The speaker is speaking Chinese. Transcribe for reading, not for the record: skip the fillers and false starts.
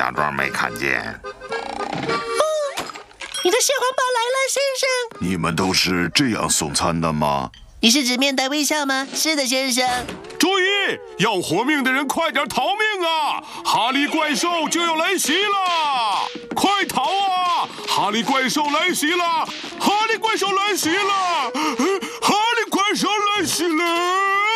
假装没看见。 你的蟹黄包来了，先生。 你们都是这样送餐的吗？ 你是指面带微笑吗？是的，先生。 注意，要活命的人快点逃命啊！哈利怪兽就要来袭了，快逃啊！哈利怪兽来袭了！哈利怪兽来袭了！